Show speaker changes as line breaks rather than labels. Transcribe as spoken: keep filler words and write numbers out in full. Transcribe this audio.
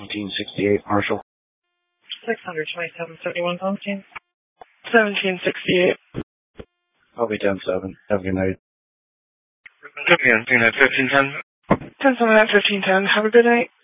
seventeen sixty-eight, Marshall.
six hundred twenty-seven seventy-one, Constantine. seventeen sixty-eight.
I'll be ten seven. Have a good night.
Good night, fifteen ten.
ten seven at fifteen ten. Have a good night.